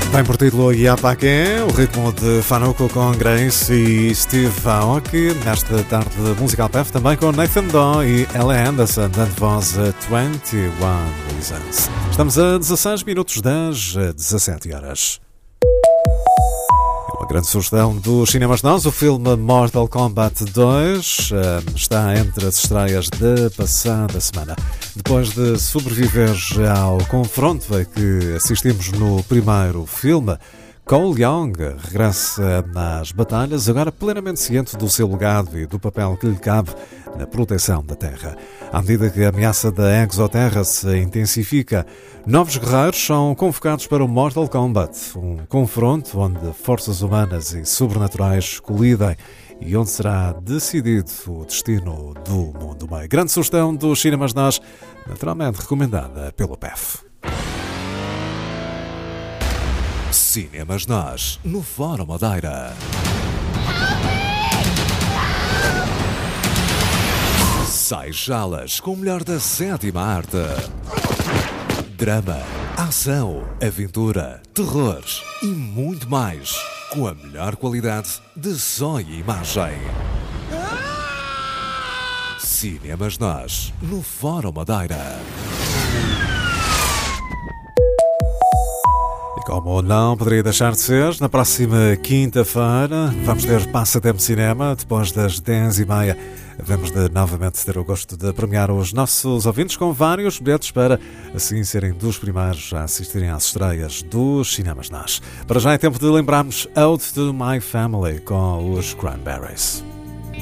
Tem por título Iapaque, o ritmo de Fanuco com Grace e Steve Aoki, nesta tarde musical PF, também com Nathan Dawe e Ellie Anderson, dando voz a 21 Reasons. Estamos a 16 minutos das 17 horas. Uma grande sugestão dos cinemas nós, o filme Mortal Kombat 2 está entre as estreias da passada semana. Depois de sobreviver ao confronto a que assistimos no primeiro filme, Cole Young regressa às batalhas, agora plenamente ciente do seu legado e do papel que lhe cabe na proteção da Terra. À medida que a ameaça da Exoterra se intensifica, novos guerreiros são convocados para o Mortal Kombat, um confronto onde forças humanas e sobrenaturais colidem e onde será decidido o destino do mundo meio. Grande sugestão dos cinemas nós, naturalmente recomendada pelo PEF. Cinemas Nós, no Fórum Madeira. Seixalas com o melhor da sétima arte. Drama, ação, aventura, terror e muito mais. Com a melhor qualidade de som e imagem. Cinemas Nós, no Fórum Madeira. Como não poderia deixar de ser, na próxima quinta-feira vamos ter Passatempo Cinema, depois das 10h30. Vamos novamente ter o gosto de premiar os nossos ouvintes com vários bilhetes para assim serem dos primeiros a assistirem às estreias dos cinemas nós. Para já é tempo de lembrarmos Ode to My Family com os Cranberries.